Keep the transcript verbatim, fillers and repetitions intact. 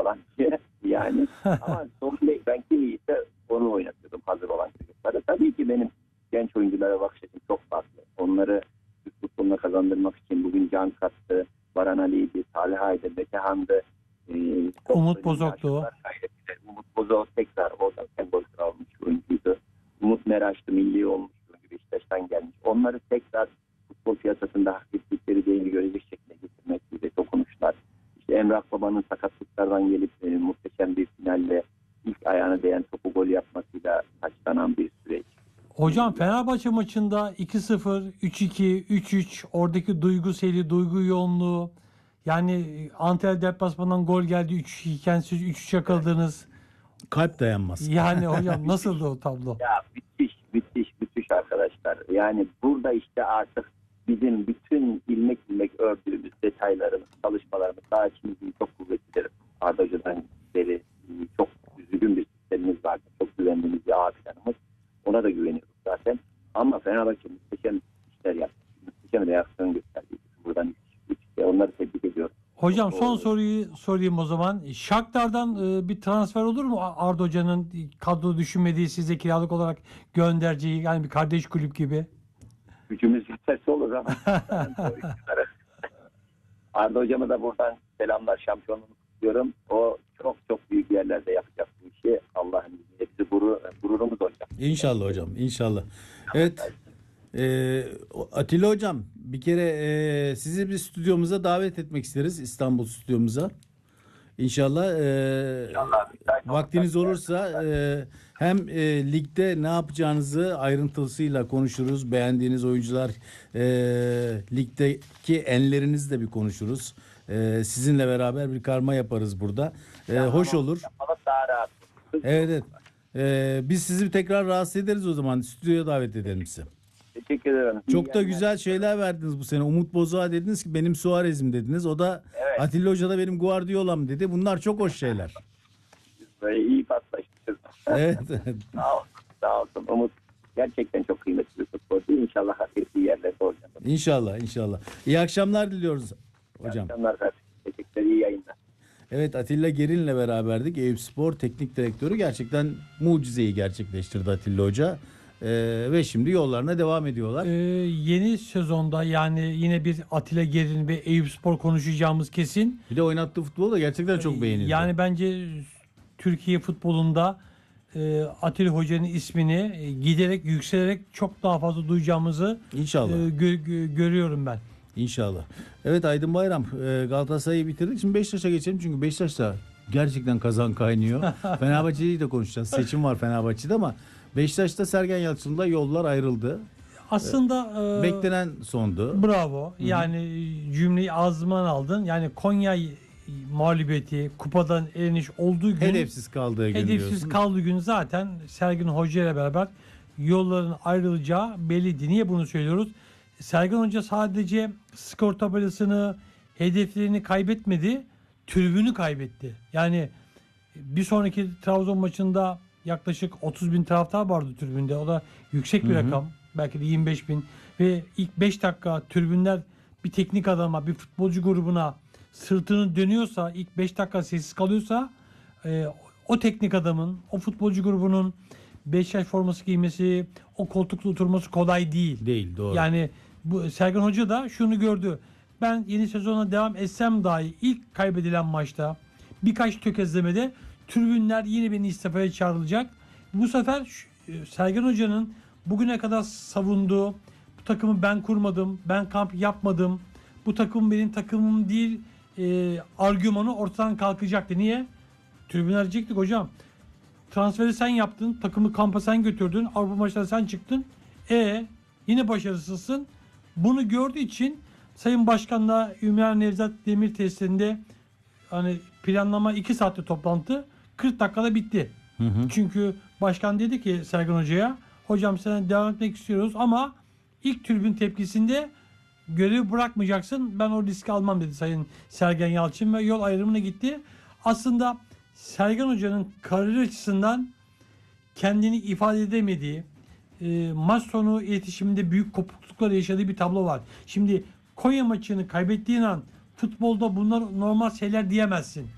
volantçı yani. Ama sonunda ben kim iyiyse onu oynatıyordum, hazır olan çocukları. Tabii ki benim genç oyunculara bakış açım çok farklı. Onları Türk futboluna kazandırmak için bugün can kattı. Baran Ali'ydi, Salih Aydı, Betehan'dı. E, Umut Bozok'tu. Umut Bozok tekrar oradan sembol almış oyuncuydu. Umut Meraş'tı, milli olmuş oyuncu, Beşiktaş'tan gelmiş. Onları tekrar futbol piyasasında hak ettikleri değeri görecek şekilde getirmek gibi dokunuşlar. İşte Emrah Baba'nın sakatlıklardan gelip e, muhteşem bir finalle ilk ayağına değen topu gol yapmasıyla taçlanan bir süreç. Hocam Fenerbahçe maçında iki sıfır, üç iki, üç üç oradaki duygu seli, duygu yoğunluğu, yani Antalya deplasmanından gol geldi üç iki iken siz üç üçe kaldınız. Kalp dayanmaz. Yani hocam nasıldı o tablo? Ya müthiş, müthiş, müthiş arkadaşlar. Yani burada işte artık bizim bütün ilmek ilmek ördüğümüz detaylarımız, çalışmalarımız, daha içimizin çok kuvvetlidir. Arda Hoca'dan beri çok düzgün bir sistemimiz vardı. Çok güvendiğimiz bir ağ planımız. Ona da güveniyoruz zaten. Ama Fenerbahçe muhteşem işler yaptı. Muhteşem reaksiyon gösterdi. Buradan işte onları tebrik ediyorum. Hocam son soruyu sorayım o zaman. Shakhtar'dan bir transfer olur mu? Arda Hoca'nın kadro düşünmediği, size kiralık olarak göndereceği, yani bir kardeş kulüp gibi. Gücümüz yeterse olur ama. Arda Hocam'a da buradan selamlar, şampiyonluğunu kutluyorum. O çok çok büyük yerlerde yapacak bu işi. Allah'ın izniyle bizi gurur, gururumuz hocam. İnşallah hocam, inşallah. Evet. Ee, Atilla hocam, bir kere e, sizi bir stüdyomuza davet etmek isteriz, İstanbul stüdyomuza. İnşallah, e, İnşallah vaktiniz olursa e, hem e, ligde ne yapacağınızı ayrıntısıyla konuşuruz. Beğendiğiniz oyuncular, e, ligdeki enlerinizi de bir konuşuruz. E, sizinle beraber bir karma yaparız burada. E, ya, hoş olur. Daha rahat. Evet, evet. E, biz sizi tekrar rahatsız ederiz o zaman. Stüdyoya davet edelim sizi. Teşekkür ederim. Çok İyi da güzel yani. Şeyler verdiniz bu sene. Umut Bozok'a dediniz ki benim Suarez'im dediniz. O da evet. Atilla Hoca da benim Guardiola'm dedi. Bunlar çok hoş şeyler. Böyle iyi paslaşmışız. Evet. Sağ olsun. Sağ olsun. Umut gerçekten çok kıymetli bir futbolcu. İnşallah hak ettiği yerlerde olacak. İnşallah, inşallah. İyi akşamlar diliyoruz hocam. İyi akşamlar. Teşekkürler. İyi yayınlar. Evet, Atilla Gerin'le beraberdik. Eyüpspor Teknik Direktörü, gerçekten mucizeyi gerçekleştirdi Atilla Hoca. Ee, ve şimdi yollarına devam ediyorlar. Ee, yeni sezonda yani yine bir Atilla Gerin ve Eyüpspor konuşacağımız kesin. Bir de oynattığı futbol da gerçekten çok beğenildi. Yani bence Türkiye futbolunda e, Atilla Hoca'nın ismini e, giderek yükselerek çok daha fazla duyacağımızı İnşallah. E, gö- gö- görüyorum ben. İnşallah. Evet Aydın Bayram, e, Galatasaray'ı bitirdik. Şimdi Beşiktaş'a geçelim çünkü Beşiktaş'ta gerçekten kazan kaynıyor. Fenerbahçe'yi de konuşacağız. Seçim var Fenerbahçe'de ama Beşiktaş'ta Sergen Yalçın'la yollar ayrıldı. Aslında e, beklenen sondu. Bravo. Hı-hı. Yani cümleyi ağzımdan aldın. Yani Konya mağlubiyeti, kupadan eleniş olduğu gün, hedefsiz kaldığı gün hedefsiz diyorsun. kaldığı gün zaten Sergen Hoca ile beraber yolların ayrılacağı belliydi. Niye bunu söylüyoruz? Sergen Hoca sadece skor tabelasını, hedeflerini kaybetmedi, tribünü kaybetti. Yani bir sonraki Trabzon maçında yaklaşık otuz bin taraftar vardı tribünde. O da yüksek bir Hı-hı. rakam. Belki de yirmi beş bin. Ve ilk beş dakika tribünler bir teknik adama, bir futbolcu grubuna sırtını dönüyorsa, ilk beş dakika sessiz kalıyorsa e, o teknik adamın, o futbolcu grubunun Beşiktaş forması giymesi, o koltukta oturması kolay değil. Değil, doğru. Yani bu Sergen Hoca da şunu gördü. Ben yeni sezona devam etsem dahi ilk kaybedilen maçta birkaç tökezlemede tribünler yine beni istifaya çağrılacak. Bu sefer Sergen Hoca'nın bugüne kadar savunduğu, bu takımı ben kurmadım, ben kamp yapmadım, bu takım benim takımım değil e, argümanı ortadan kalkacaktı. Niye? Tribünler diyecektik hocam. Transferi sen yaptın, takımı kampa sen götürdün, Avrupa maçlarına sen çıktın. E yine başarısızsın. Bunu gördüğü için Sayın Başkan'la Ümran Nevzat Demir tesisinde hani planlama iki saatte toplantı kırk dakikada bitti. Hı hı. Çünkü başkan dedi ki Sergen Hoca'ya, hocam sen devam etmek istiyoruz ama ilk tribün tepkisinde görevi bırakmayacaksın. Ben o riski almam dedi Sayın Sergen Yalçın ve yol ayrımına gitti. Aslında Sergen Hoca'nın kariyer açısından kendini ifade edemediği, e, maç sonu iletişiminde büyük kopukluklar yaşadığı bir tablo var. Şimdi Konya maçını kaybettiğin an futbolda bunlar normal şeyler diyemezsin.